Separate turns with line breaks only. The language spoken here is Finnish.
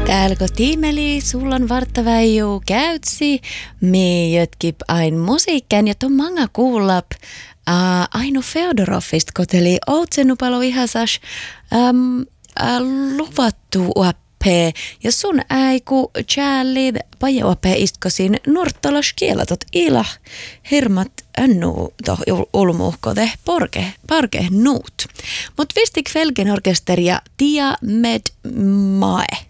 Täällä tiimeli sullan vartaväiju käytsi, me jötkip ain musiikken ja ton manga kuulap Aino Feodorovist koteli outsenupalo ihasas luvattu uappe ja sun äiku tjällid paja uappe istkosin nurttalas kielatot ilah hirmat ännu toh ulmuhkode parke nuut. Mut vistik felgen orkester ja Tia med Mae.